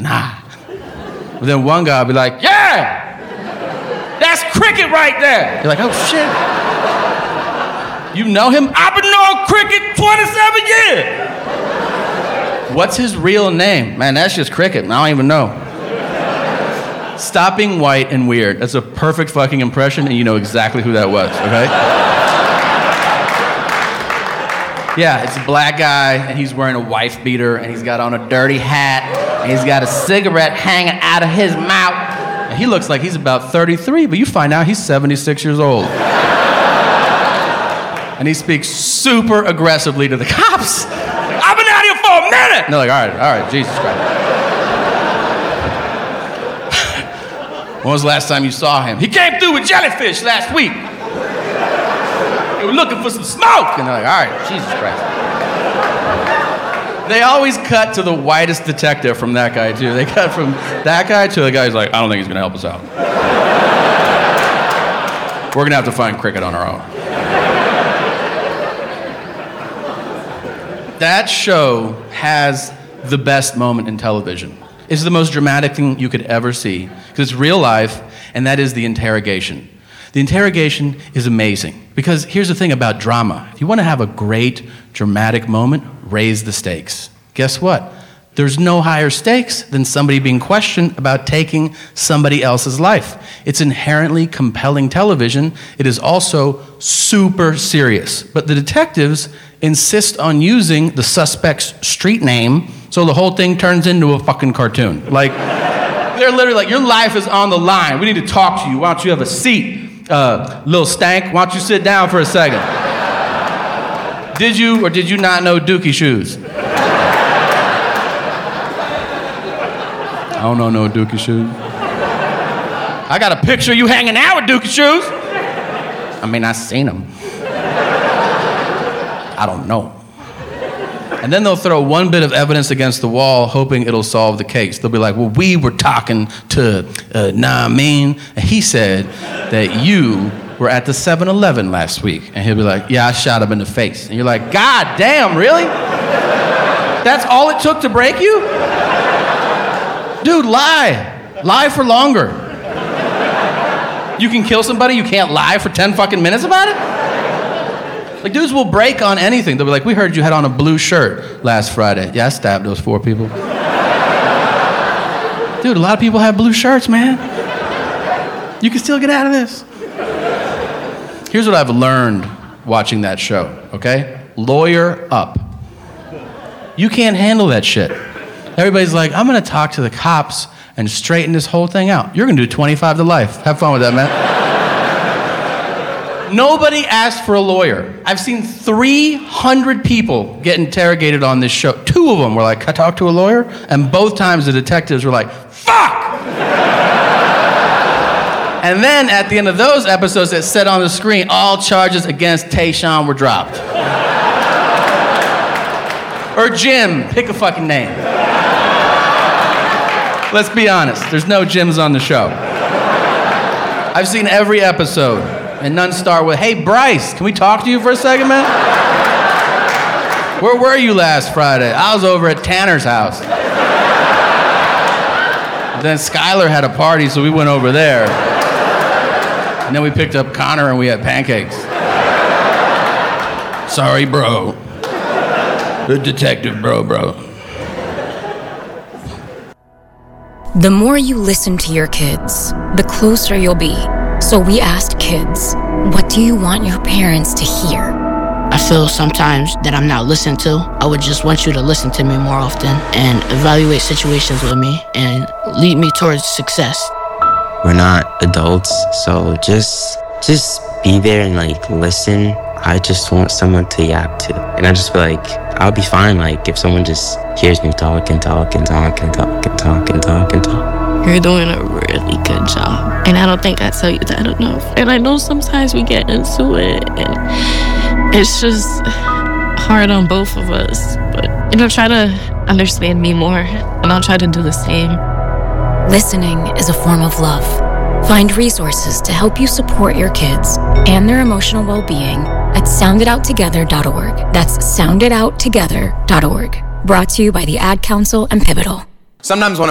nah. But then one guy will be like, yeah! That's Cricket right there! You're like, oh shit. You know him? I've been knowing Cricket 27 years! What's his real name? Man, that's just Cricket. I don't even know. Stop being white and weird. That's a perfect fucking impression, and you know exactly who that was, okay? Yeah, it's a black guy, and he's wearing a wife beater, and he's got on a dirty hat, and he's got a cigarette hanging out of his mouth. And he looks like he's about 33, but you find out he's 76 years old. And he speaks super aggressively to the cops. I've been out here for a minute! And they're like, all right, Jesus Christ. When was the last time you saw him? He came through with jellyfish last week. They were looking for some smoke. And they're like, all right, Jesus Christ. They always cut to the whitest detective from that guy, too. They cut from that guy to the guy who's like, I don't think he's going to help us out. We're going to have to find Cricket on our own. That show has the best moment in television. It's the most dramatic thing you could ever see, because it's real life, and that is the interrogation. The interrogation is amazing, because here's the thing about drama. If you want to have a great, dramatic moment, raise the stakes. Guess what? There's no higher stakes than somebody being questioned about taking somebody else's life. It's inherently compelling television. It is also super serious. But the detectives insist on using the suspect's street name, so the whole thing turns into a fucking cartoon. Like, they're literally like, your life is on the line. We need to talk to you. Why don't you have a seat? Little stank, why don't you sit down for a second? Did you or did you not know Dookie Shoes? I don't know no Dookie Shoes. I got a picture of you hanging out with Dookie Shoes. I mean, I seen them. I don't know. And then they'll throw one bit of evidence against the wall, hoping it'll solve the case. They'll be like, well, we were talking to Naamin, and he said that you were at the 7-Eleven last week. And he'll be like, yeah, I shot him in the face. And you're like, God damn, really? That's all it took to break you? Dude, lie. Lie for longer. You can kill somebody, you can't lie for 10 fucking minutes about it? Like, dudes will break on anything. They'll be like, we heard you had on a blue shirt last Friday. Yeah, I stabbed those 4 people. Dude, a lot of people have blue shirts, man. You can still get out of this. Here's what I've learned watching that show, okay? Lawyer up. You can't handle that shit. Everybody's like, I'm gonna talk to the cops and straighten this whole thing out. You're gonna do 25 to life. Have fun with that, man. Nobody asked for a lawyer. I've seen 300 people get interrogated on this show. 2 of them were like, can I talk to a lawyer? And both times the detectives were like, fuck! And then at the end of those episodes, it said on the screen, all charges against Tayshaun were dropped. Or Jim, pick a fucking name. Let's be honest, there's no Jims on the show. I've seen every episode, and none start with, hey, Bryce, can we talk to you for a second, man? Where were you last Friday? I was over at Tanner's house. Then Skylar had a party, so we went over there. And then we picked up Connor and we had pancakes. Sorry, bro. The detective, bro. The more you listen to your kids, the closer you'll be. So we asked kids, what do you want your parents to hear? I feel sometimes that I'm not listened to. I would just want you to listen to me more often and evaluate situations with me and lead me towards success. We're not adults, so just be there and like listen. I just want someone to yap to. And I just feel like I'll be fine like if someone just hears me talk. You're doing a really good job. And I don't think I tell you that enough. And I know sometimes we get into it and it's just hard on both of us. But, try to understand me more and I'll try to do the same. Listening is a form of love. Find resources to help you support your kids and their emotional well-being at sounditouttogether.org. That's sounditouttogether.org. Brought to you by the Ad Council and Pivotal. Sometimes when